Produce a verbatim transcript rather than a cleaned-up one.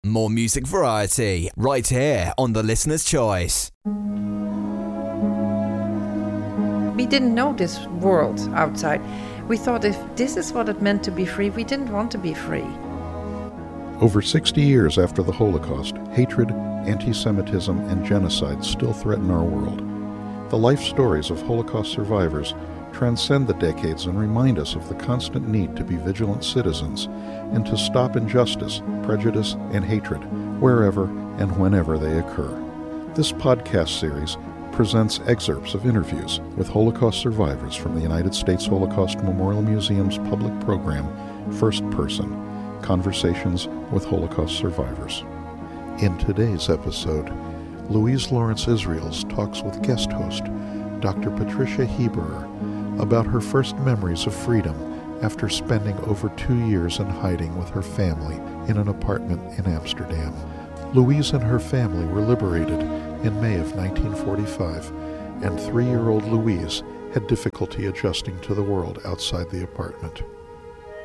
More music variety, right here on The Listener's Choice. We didn't know this world outside. We thought if this is what it meant to be free, we didn't want to be free. Over sixty years after the Holocaust, hatred, anti-Semitism, and genocide still threaten our world. The life stories of Holocaust survivors transcend the decades and remind us of the constant need to be vigilant citizens and to stop injustice, prejudice, and hatred wherever and whenever they occur. This podcast series presents excerpts of interviews with Holocaust survivors from the United States Holocaust Memorial Museum's public program, First Person, Conversations with Holocaust Survivors. In today's episode, Louise Lawrence Israels talks with guest host Doctor Patricia Heberer about her first memories of freedom after spending over two years in hiding with her family in an apartment in Amsterdam. Louise and her family were liberated in May of nineteen forty-five, and three-year-old Louise had difficulty adjusting to the world outside the apartment.